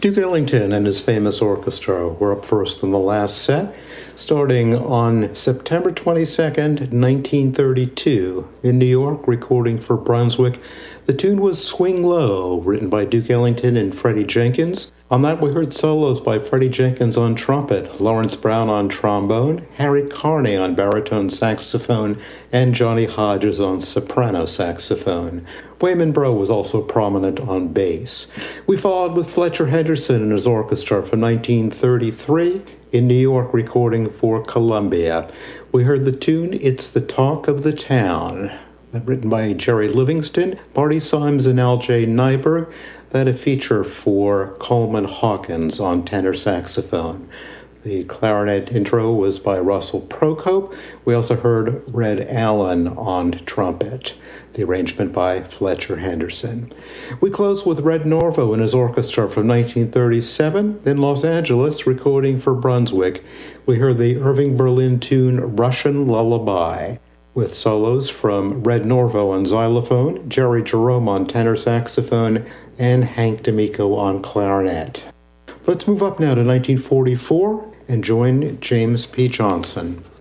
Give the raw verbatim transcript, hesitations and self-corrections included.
Duke Ellington and his famous orchestra were up first in the last set, starting on September twenty-second, nineteen thirty-two, in New York, recording for Brunswick. The tune was Swing Low, written by Duke Ellington and Freddie Jenkins. On that, we heard solos by Freddie Jenkins on trumpet, Lawrence Brown on trombone, Harry Carney on baritone saxophone, and Johnny Hodges on soprano saxophone. Wayman Breaux was also prominent on bass. We followed with Fletcher Henderson and his orchestra from nineteen thirty-three, in New York, recording for Columbia. We heard the tune It's the Talk of the Town, written by Jerry Livingston, Marty Symes, and Al J. Nyberg. That a feature for Coleman Hawkins on tenor saxophone. The clarinet intro was by Russell Procope. We also heard Red Allen on trumpet. The arrangement by Fletcher Henderson. We close with Red Norvo and his orchestra from nineteen thirty-seven in Los Angeles, recording for Brunswick. We heard the Irving Berlin tune Russian Lullaby, with solos from Red Norvo on xylophone, Jerry Jerome on tenor saxophone, and Hank D'Amico on clarinet. Let's move up now to nineteen forty-four and join James P. Johnson.